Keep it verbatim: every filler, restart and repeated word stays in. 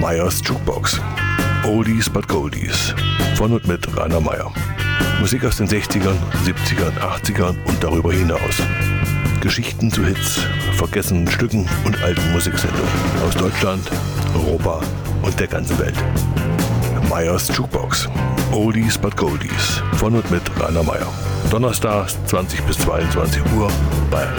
Meyers Jukebox. Oldies but Goldies. Von und mit Rainer Meyer. Musik aus den sechzigern, siebzigern, achtzigern und darüber hinaus. Geschichten zu Hits, vergessenen Stücken und alten Musiksendungen aus Deutschland, Europa und der ganzen Welt. Meyers Jukebox. Oldies but Goldies. Von und mit Rainer Meyer. Donnerstags zwanzig bis zweiundzwanzig Uhr bei